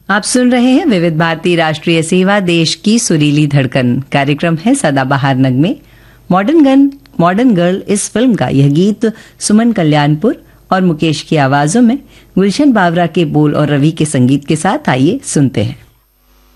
आप सुन रहे हैं विविध भारती राष्ट्रीय सेवा, देश की सुरीली धड़कन। कार्यक्रम है सदाबहार नगमे। मॉडर्न गर्ल इस फिल्म का यह गीत सुमन कल्याणपुर और मुकेश की आवाजों में, गुलशन बावरा के बोल और रवि के संगीत के साथ आइए सुनते हैं।